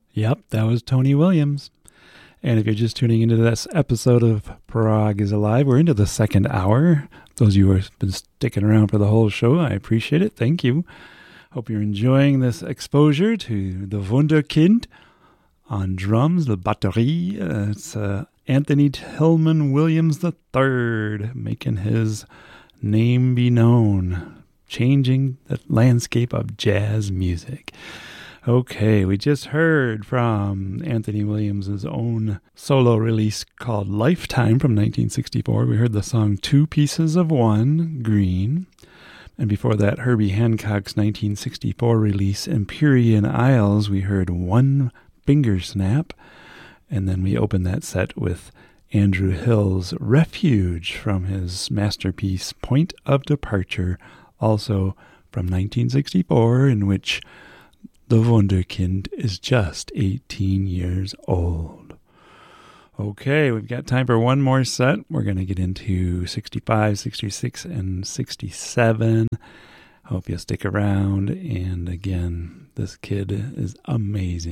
Yep, that was Tony Williams. And if you're just tuning into this episode of Prague is Alive, we're into the second hour. Those of you who have been sticking around for the whole show, I appreciate it. Thank you. Hope you're enjoying this exposure to the Wunderkind on drums, the batterie. It's Anthony Tillman Williams III making his name be known, changing the landscape of jazz music. Okay, we just heard from Anthony Williams' own solo release called Lifetime from 1964. We heard the song Two Pieces of One, Green. And before that, Herbie Hancock's 1964 release, Empyrean Isles, we heard One Finger Snap. And then we opened that set with Andrew Hill's Refuge from his masterpiece Point of Departure, also from 1964, in which the Wunderkind is just 18 years old. Okay, we've got time for one more set. We're going to get into 65, 66, and 67. Hope you stick around. And again, this kid is amazing.